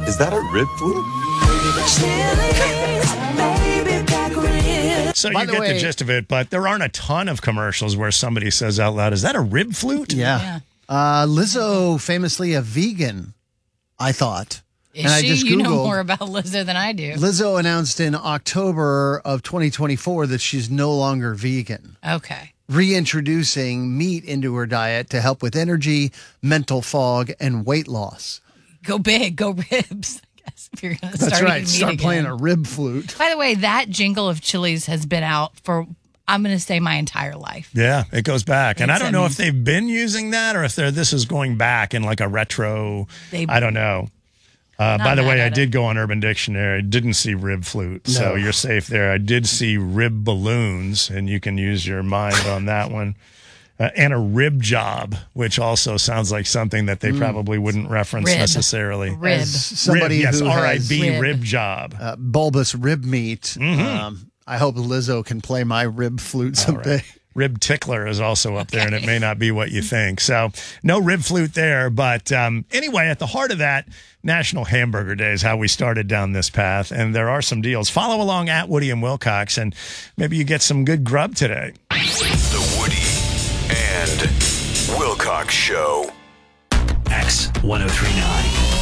Is that a rib flute? So By you the get way- the gist of it, but there aren't a ton of commercials where somebody says out loud, is that a rib flute? Yeah. Lizzo, famously a vegan, I thought. Is and I she? just You know Googled. more about Lizzo than I do. Lizzo announced in October of 2024 that she's no longer vegan, Okay. reintroducing meat into her diet to help with energy, mental fog, and weight loss. Go big, go ribs. I guess if you're going to start That's right. eating Start meat playing again. a rib flute. By the way, that jingle of Chili's has been out for, I'm going to say, my entire life. Yeah, it goes back. And I It's don't know if amazing. they've been using that or if this is going back in like a retro. I don't know. By the way, I did go on Urban Dictionary. Didn't see rib flute, so you're safe there. I did see rib balloons, and you can use your mind on that one. And a rib job, which also sounds like something that they probably wouldn't reference Rib. necessarily. Rib. As somebody yes, who has RIB, rib job. bulbous rib meat, I hope Lizzo can play my rib flute someday. Rib tickler is also up there, and it may not be what you think. So no rib flute there. But anyway, at the heart of that, National Hamburger Day is how we started down this path. And there are some deals. Follow along at Woody and Wilcox, and maybe you get some good grub today. The Woody and Wilcox Show. X1039.